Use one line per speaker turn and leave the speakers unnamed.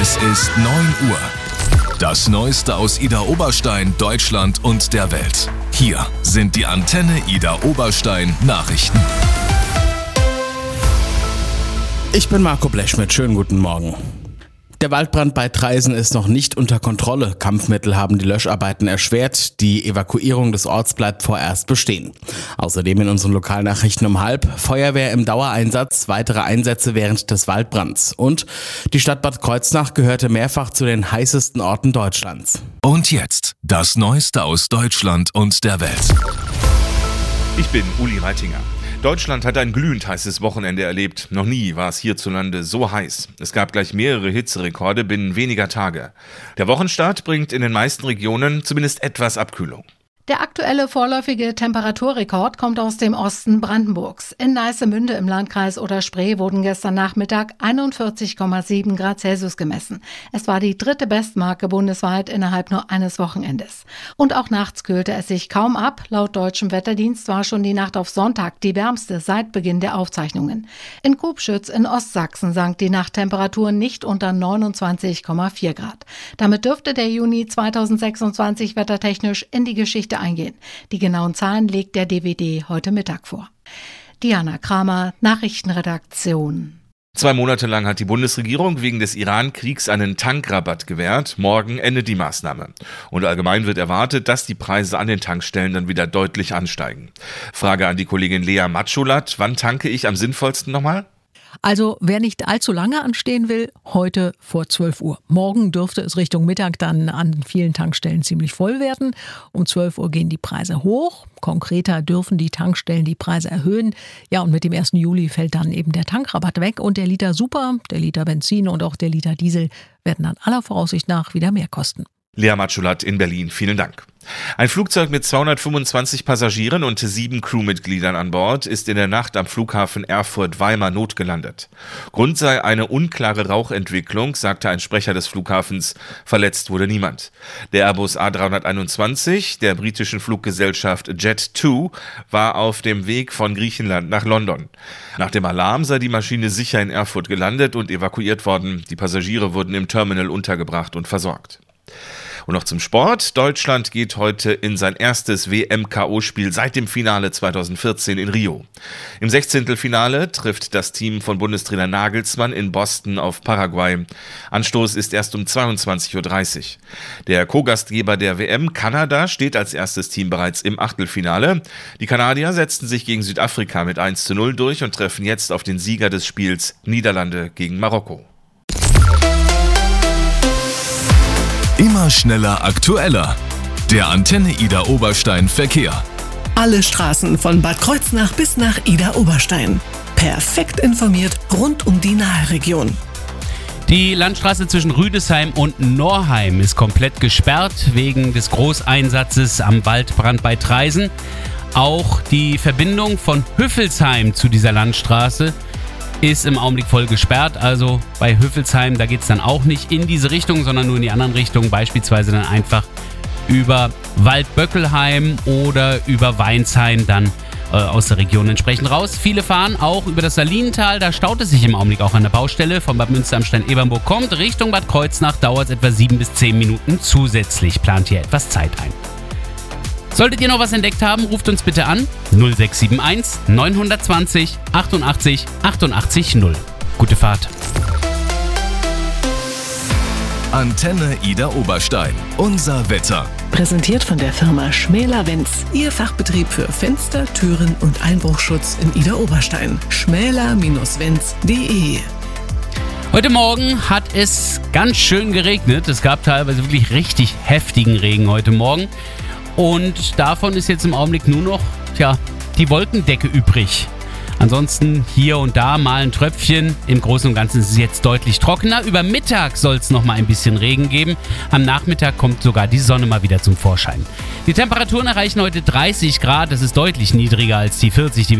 Es ist 9 Uhr. Das Neueste aus Idar Oberstein, Deutschland und der Welt. Hier sind die Antenne Idar Oberstein Nachrichten.
Ich bin Marco Blechschmidt, schönen guten Morgen. Der Waldbrand bei Traisen ist noch nicht unter Kontrolle. Kampfmittel haben die Löscharbeiten erschwert. Die Evakuierung des Orts bleibt vorerst bestehen. Außerdem in unseren Lokalnachrichten um 12:30 Feuerwehr im Dauereinsatz, weitere Einsätze während des Waldbrands. Und die Stadt Bad Kreuznach gehörte mehrfach zu den heißesten Orten Deutschlands.
Und jetzt das Neueste aus Deutschland und der Welt.
Ich bin Uli Reitinger. Deutschland hat ein glühend heißes Wochenende erlebt. Noch nie war es hierzulande so heiß. Es gab gleich mehrere Hitzerekorde binnen weniger Tage. Der Wochenstart bringt in den meisten Regionen zumindest etwas Abkühlung.
Der aktuelle vorläufige Temperaturrekord kommt aus dem Osten Brandenburgs. In Neissemünde im Landkreis Oder-Spree wurden gestern Nachmittag 41,7 Grad Celsius gemessen. Es war die dritte Bestmarke bundesweit innerhalb nur eines Wochenendes. Und auch nachts kühlte es sich kaum ab. Laut deutschem Wetterdienst war schon die Nacht auf Sonntag die wärmste seit Beginn der Aufzeichnungen. In Kubschütz in Ostsachsen sank die Nachttemperatur nicht unter 29,4 Grad. Damit dürfte der Juni 2026 wettertechnisch in die Geschichte eingehen. Die genauen Zahlen legt der DWD heute Mittag vor. Diana Kramer, Nachrichtenredaktion.
2 Monate lang hat die Bundesregierung wegen des Iran-Kriegs einen Tankrabatt gewährt. Morgen endet die Maßnahme. Und allgemein wird erwartet, dass die Preise an den Tankstellen dann wieder deutlich ansteigen. Frage an die Kollegin Lea Matschulat. Wann tanke ich am sinnvollsten nochmal?
Also wer nicht allzu lange anstehen will, heute vor 12 Uhr. Morgen dürfte es Richtung Mittag dann an vielen Tankstellen ziemlich voll werden. Um 12 Uhr gehen die Preise hoch. Konkreter dürfen die Tankstellen die Preise erhöhen. Ja, und mit dem 1. Juli fällt dann eben der Tankrabatt weg. Und der Liter Super, der Liter Benzin und auch der Liter Diesel werden dann aller Voraussicht nach wieder mehr kosten.
Lea Matschulat in Berlin, vielen Dank. Ein Flugzeug mit 225 Passagieren und 7 Crewmitgliedern an Bord ist in der Nacht am Flughafen Erfurt-Weimar notgelandet. Grund sei eine unklare Rauchentwicklung, sagte ein Sprecher des Flughafens. Verletzt wurde niemand. Der Airbus A321 der britischen Fluggesellschaft Jet2 war auf dem Weg von Griechenland nach London. Nach dem Alarm sei die Maschine sicher in Erfurt gelandet und evakuiert worden. Die Passagiere wurden im Terminal untergebracht und versorgt. Und noch zum Sport. Deutschland geht heute in sein erstes WM-KO-Spiel seit dem Finale 2014 in Rio. Im 16. trifft das Team von Bundestrainer Nagelsmann in Boston auf Paraguay. Anstoß ist erst um 22:30 Uhr. Der Co-Gastgeber der WM, Kanada, steht als erstes Team bereits im Achtelfinale. Die Kanadier setzten sich gegen Südafrika mit 1:0 durch und treffen jetzt auf den Sieger des Spiels, Niederlande gegen Marokko.
Immer schneller, aktueller. Der Antenne Idar Oberstein Verkehr.
Alle Straßen von Bad Kreuznach bis nach Idar Oberstein. Perfekt informiert rund um die Nahe-Region.
Die Landstraße zwischen Rüdesheim und Norheim ist komplett gesperrt wegen des Großeinsatzes am Waldbrand bei Traisen. Auch die Verbindung von Hüffelsheim zu dieser Landstraße ist im Augenblick voll gesperrt. Also bei Hüffelsheim, da geht es dann auch nicht in diese Richtung, sondern nur in die anderen Richtungen. Beispielsweise dann einfach über Waldböckelheim oder über Weinsheim dann aus der Region entsprechend raus. Viele fahren auch über das Salinental. Da staut es sich im Augenblick auch an der Baustelle. Von Bad Münster am Stein-Ebernburg kommt Richtung Bad Kreuznach, dauert es etwa 7 bis 10 Minuten zusätzlich. Plant hier etwas Zeit ein. Solltet ihr noch was entdeckt haben, ruft uns bitte an 0671 920 88 88 0. Gute Fahrt.
Antenne Idar Oberstein. Unser Wetter.
Präsentiert von der Firma Schmäler-Wenz. Ihr Fachbetrieb für Fenster, Türen und Einbruchschutz in Idar Oberstein. schmäler-wenz.de.
Heute Morgen hat es ganz schön geregnet. Es gab teilweise wirklich richtig heftigen Regen heute Morgen. Und davon ist jetzt im Augenblick nur noch die Wolkendecke übrig. Ansonsten hier und da mal ein Tröpfchen. Im Großen und Ganzen ist es jetzt deutlich trockener. Über Mittag soll es noch mal ein bisschen Regen geben. Am Nachmittag kommt sogar die Sonne mal wieder zum Vorschein. Die Temperaturen erreichen heute 30 Grad. Das ist deutlich niedriger als die 40, die wir